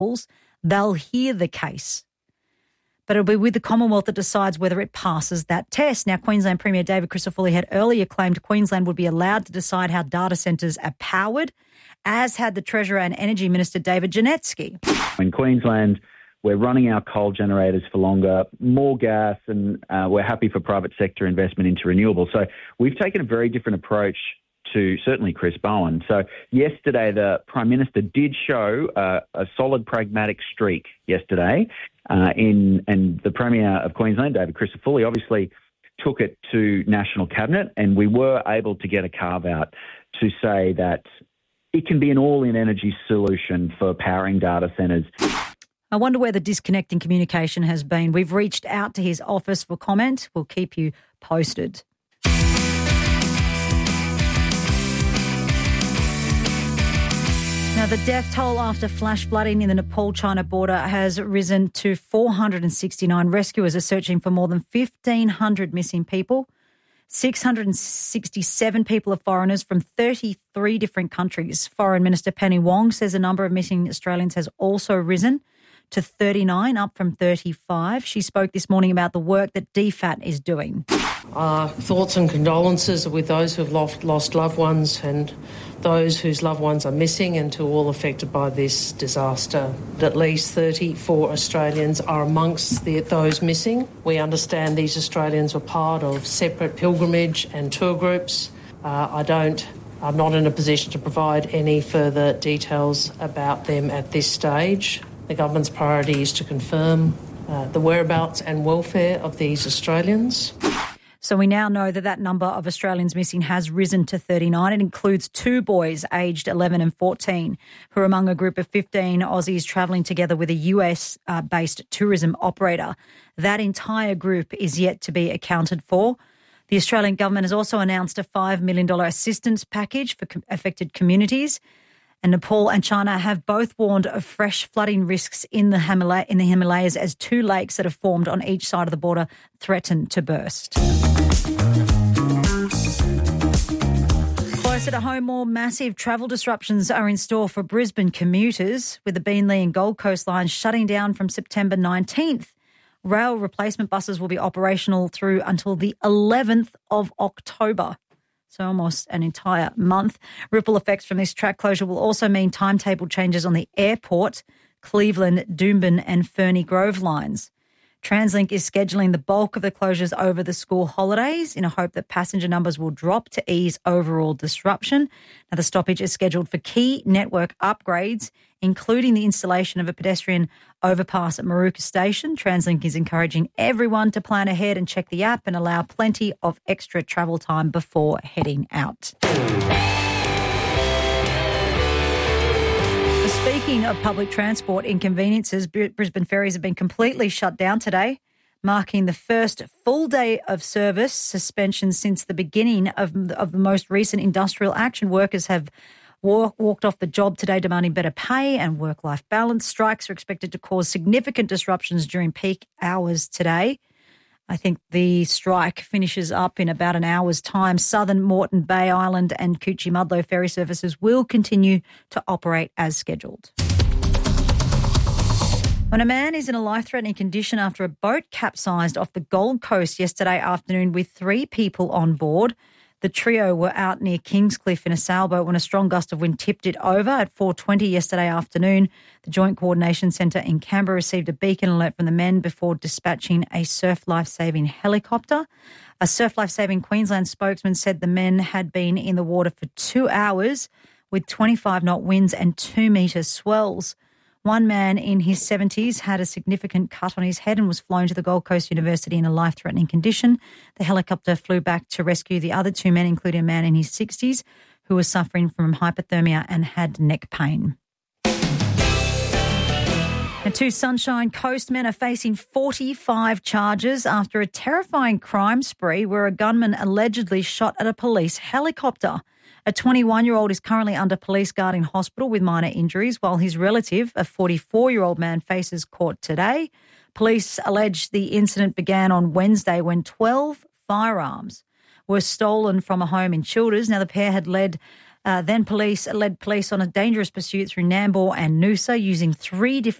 they'll hear the case. But it'll be with the Commonwealth that decides whether it passes that test. Now, Queensland Premier David Crisafulli had earlier claimed Queensland would be allowed to decide how data centres are powered, as had the Treasurer and Energy Minister David Janetsky. In Queensland, we're running our coal generators for longer, more gas, and we're happy for private sector investment into renewables. So we've taken a very different approach to certainly Chris Bowen. So yesterday, the Prime Minister did show a solid pragmatic streak yesterday, and the Premier of Queensland, David Crisafulli, obviously took it to National Cabinet, and we were able to get a carve-out to say that it can be an all-in energy solution for powering data centres. I wonder where the disconnect in communication has been. We've reached out to his office for comment. We'll keep you posted. Now, the death toll after flash flooding in the Nepal-China border has risen to 469. Rescuers are searching for more than 1,500 missing people. 667 people are foreigners from 33 different countries. Foreign Minister Penny Wong says the number of missing Australians has also risen to 39, up from 35. She spoke this morning about the work that DFAT is doing. Thoughts and condolences with those who have lost loved ones and those whose loved ones are missing, and to all affected by this disaster. At least 34 Australians are amongst those missing. We understand these Australians were part of separate pilgrimage and tour groups. I'm not in a position to provide any further details about them at this stage. The government's priority is to confirm the whereabouts and welfare of these Australians. So we now know that number of Australians missing has risen to 39. It includes 2 boys aged 11 and 14 who are among a group of 15 Aussies travelling together with a US-based tourism operator. That entire group is yet to be accounted for. The Australian government has also announced a $5 million assistance package for affected communities. And Nepal and China have both warned of fresh flooding risks in the Himalayas as 2 lakes that have formed on each side of the border threaten to burst. Closer to home, more massive travel disruptions are in store for Brisbane commuters, with the Beenleigh and Gold Coast lines shutting down from September 19th. Rail replacement buses will be operational through until the 11th of October. So almost an entire month. Ripple effects from this track closure will also mean timetable changes on the airport, Cleveland, Doomben and Ferny Grove lines. TransLink is scheduling the bulk of the closures over the school holidays in a hope that passenger numbers will drop to ease overall disruption. Now, the stoppage is scheduled for key network upgrades, including the installation of a pedestrian overpass at Maruka Station. TransLink is encouraging everyone to plan ahead and check the app and allow plenty of extra travel time before heading out. Speaking of public transport inconveniences, Brisbane ferries have been completely shut down today, marking the first full day of service suspension since the beginning of the most recent industrial action. Workers have walked off the job today demanding better pay and work-life balance. Strikes are expected to cause significant disruptions during peak hours today. I think the strike finishes up in about an hour's time. Southern, Moreton Bay Island and Coochie-Mudlow ferry services will continue to operate as scheduled. When a man is in a life-threatening condition after a boat capsized off the Gold Coast yesterday afternoon with 3 people on board, the trio were out near Kingscliff in a sailboat when a strong gust of wind tipped it over at 4:20 yesterday afternoon. The Joint Coordination Centre in Canberra received a beacon alert from the men before dispatching a surf life-saving helicopter. A Surf Life Saving Queensland spokesman said the men had been in the water for 2 hours with 25-knot winds and 2-metre swells. One man in his 70s had a significant cut on his head and was flown to the Gold Coast University in a life-threatening condition. The helicopter flew back to rescue the other 2 men, including a man in his 60s who was suffering from hypothermia and had neck pain. And 2 Sunshine Coast men are facing 45 charges after a terrifying crime spree where a gunman allegedly shot at a police helicopter. A 21-year-old is currently under police guard in hospital with minor injuries, while his relative, a 44-year-old man, faces court today. Police allege the incident began on Wednesday when 12 firearms were stolen from a home in Childers. Now, the pair had led Then police led police on a dangerous pursuit through Nambour and Noosa using 3 different